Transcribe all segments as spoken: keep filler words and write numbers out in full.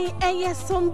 And yes, some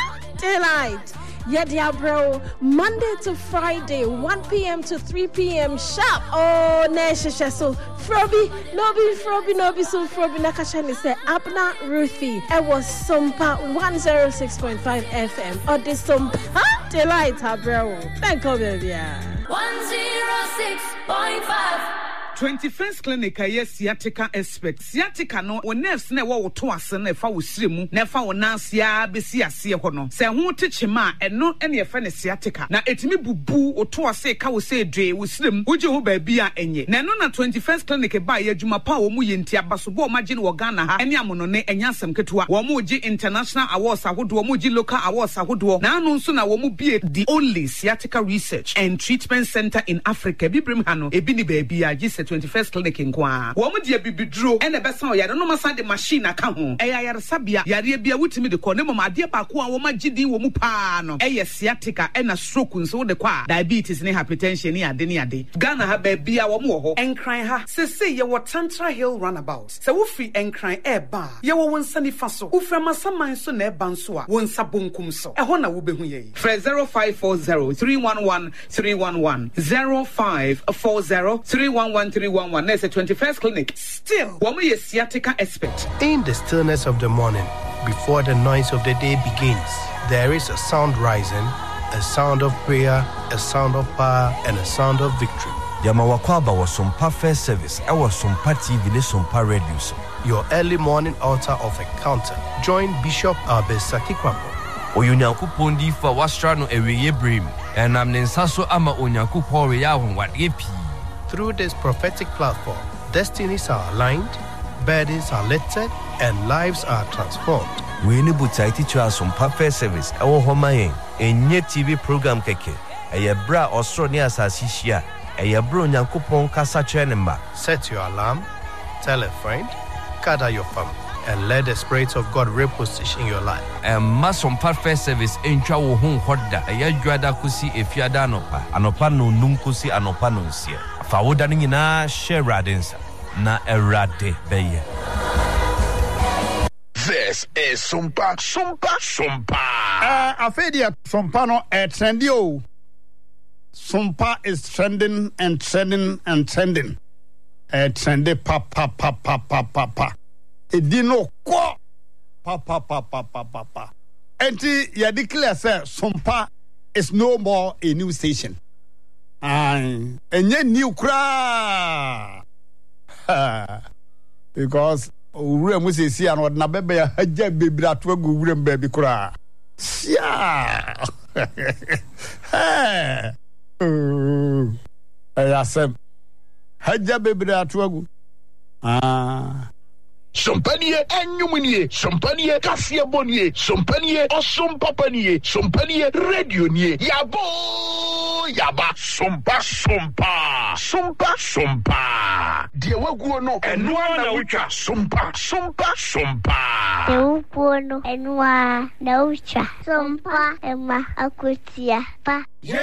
delight. Yeah, dear bro, Monday to Friday, one p.m. to three p.m. sharp. Oh, Nesha, so Froby, Nobi, Froby, Nobi, so Froby, Nakashani said, Abna Ruthie. It was Sumpa one oh six point five F M. Or this Sumpa delight, bro. Thank you, baby. one oh six point five. twenty-first clinic aye sciatica expert sciatica no wo nerves na wo to ase na fa wo siremu na fa wo nansia besi ase ho no se ho techema eno ene efa ne sciatica na etimi bubu wo to ase ka wo se dwe wo siremu wo je ho ba bia enye na no na twenty-first clinic ba ye adwuma pa wo mu ye ntia baso bo ma je ne wo Ghana ha ene amono ne enya asem ketua wo mu je international awards ahodo wo mu je local awards ahodo na anu nso na wo mu bie the only sciatica research and treatment center in Africa bibrim ha no ebi ni ba bia je twenty-first clinic in kwa wo mu de bibidro ene be san o yare no masa de machine aka ho e ya yare sabia yare bia wutimi de ko ne mama ade ba ko a wo magidi wo mu pa no e ye sciatica e na stroke nso de kwa diabetes ne hypertension ne ade ne ade Ghana ha ba bia wo mu ho enkran ha se se ye wo Tantra Hill runabout se wo fi enkran e ba ye wo wonsa ni fa so wo fra masaman so na e ba nso a wonsa bonkum so e ho na wo behu ye Fred zero five four zero three one one three one one zero five four zero three one one three one one. There's a twenty-first clinic. Still, woman is sciatica expert. In the stillness of the morning, before the noise of the day begins, there is a sound rising, a sound of prayer, a sound of power, and a sound of victory. Yamawakwaba was some first service. I was some T V, ne some radio. Your early morning altar of encounter. Join Bishop Abesaki Kwambo. Oyunyaku pondi for wastrano eweye brim. And I'm Nensaso ama onyaku pori yahun wat yepi. Through this prophetic platform, destinies are aligned, burdens are lifted, and lives are transformed. We need to teach you some perfect service. Our home in T V program keke. A bra Australia sasishia. A bro nyankupon kasa chenemba. Set your alarm, tell a friend, gather your family, and let the Spirit of God reposition your life. And mass some perfect service in Chawo home hoda. A yajuada kusi efiada anopa. Anopa no numkusi anopa no sia. Fawodani na sheradins na erade beye. This is Sumpa Sumpa Sumpa. Uh, Afedia Sumpa no e trendio. Sumpa is trending and trending and trending. E trendy pa pa pa pa pa pa pa. E dino ko pa pa pa pa pa pa pa. Enti ya declare say Sumpa is no more a new station. Aye, enye new cra because ure mu se si an na bebe ya haja bebira to agu ure mbabi cra sia eh ya sem haja bebira to agu ah Sompanie enyumunie, sompanie kasia bonie, sompanie osompapanie, sompanie radio nie. Yabo yaba sompa sompa, sompa sompa. Die waguo no enwa na ucha sompa, sompa sompa. Die waguo no enwa na ucha sompa ema akutia pa.